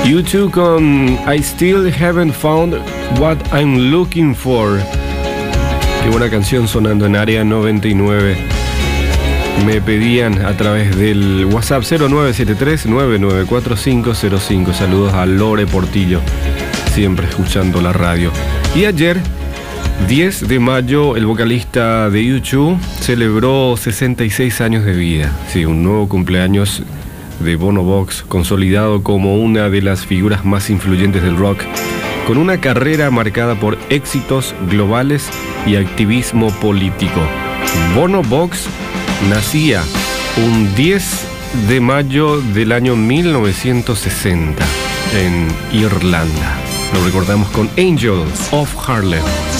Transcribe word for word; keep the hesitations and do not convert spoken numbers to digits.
U dos con I Still Haven't Found What I'm Looking For. Qué buena canción sonando en Área noventa y nueve. Me pedían a través del WhatsApp cero nueve siete tres nueve nueve cuatro cinco cero cinco. Saludos a Lore Portillo, siempre escuchando la radio. Y ayer, diez de mayo, el vocalista de U dos celebró sesenta y seis años de vida. Sí, un nuevo cumpleaños de Bono Vox, consolidado como una de las figuras más influyentes del rock, con una carrera marcada por éxitos globales y activismo político. Bono Vox nacía un diez de mayo del año mil novecientos sesenta en Irlanda. Lo recordamos con Angels of Harlem.